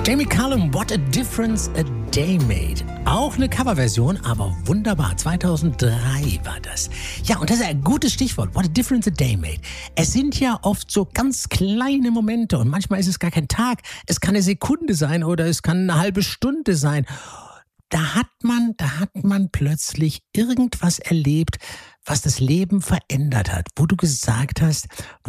Jamie Cullum, What a Difference a Day Made. Auch eine Coverversion, aber wunderbar. 2003 war das. Ja, und das ist ein gutes Stichwort. What a Difference a Day Made. Es sind ja oft so ganz kleine Momente und manchmal ist es gar kein Tag. Es kann eine Sekunde sein oder es kann eine halbe Stunde sein. Da hat man plötzlich irgendwas erlebt, was das Leben verändert hat. Wo du gesagt hast,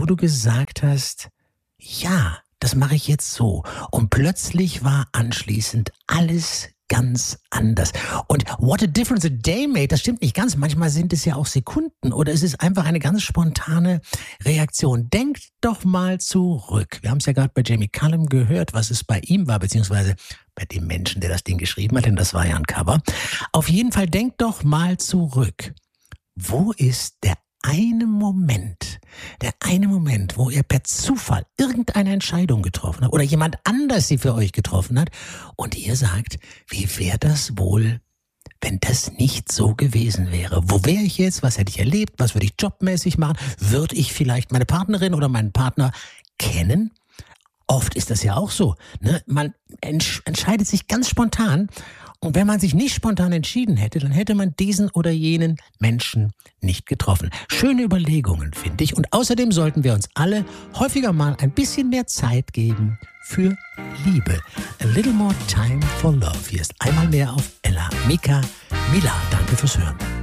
ja, das mache ich jetzt so. Und plötzlich war anschließend alles ganz anders. Und what a difference a day made, das stimmt nicht ganz. Manchmal sind es ja auch Sekunden oder es ist einfach eine ganz spontane Reaktion. Denkt doch mal zurück. Wir haben es ja gerade bei Jamie Cullum gehört, was es bei ihm war, beziehungsweise bei dem Menschen, der das Ding geschrieben hat, denn das war ja ein Cover. Auf jeden Fall denkt doch mal zurück. Wo ist der eine Moment, wo ihr per Zufall irgendeine Entscheidung getroffen habt oder jemand anders sie für euch getroffen hat und ihr sagt, wie wäre das wohl, wenn das nicht so gewesen wäre? Wo wäre ich jetzt? Was hätte ich erlebt? Was würde ich jobmäßig machen? Würde ich vielleicht meine Partnerin oder meinen Partner kennen? Oft ist das ja auch so, ne? Man entscheidet sich ganz spontan. Und wenn man sich nicht spontan entschieden hätte, dann hätte man diesen oder jenen Menschen nicht getroffen. Schöne Überlegungen, finde ich. Und außerdem sollten wir uns alle häufiger mal ein bisschen mehr Zeit geben für Liebe. A little more time for love. Hier ist einmal mehr auf Ella Mika Mila. Danke fürs Hören.